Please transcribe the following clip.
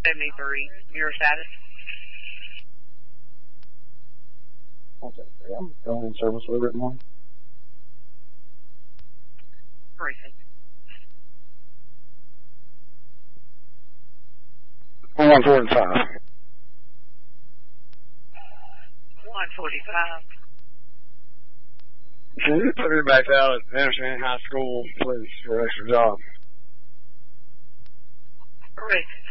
73. Your status? Okay, I'm going in service with it now. Briefing. 145. 145. Can you put me back out at Anderson High School, please, for an extra job? Briefing.